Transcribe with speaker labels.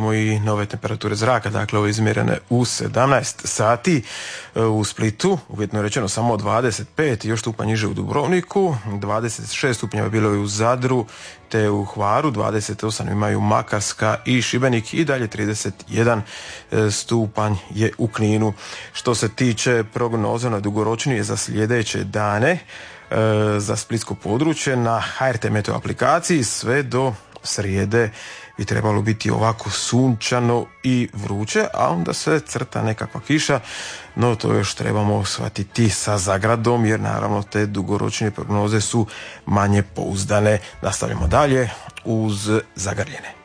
Speaker 1: imamo i nove temperature zraka, dakle ove izmjerene u 17 sati u Splitu, uvjetno rečeno samo 25, još stupanj niže u Dubrovniku, 26 stupnjeva bilo je u Zadru te u Hvaru, 28 imaju Makarska i Šibenik i dalje 31 stupanj je u Kninu. Što se tiče prognoze na dugoročnije za sljedeće dane, za splitsko područje na HRT Meteo aplikaciji sve do srijede bi trebalo biti ovako sunčano i vruće, a onda se crta nekakva kiša, no to još trebamo shvatiti sa zagradom jer naravno te dugoročnije prognoze su manje pouzdane. Nastavljamo dalje uz Zagrljene.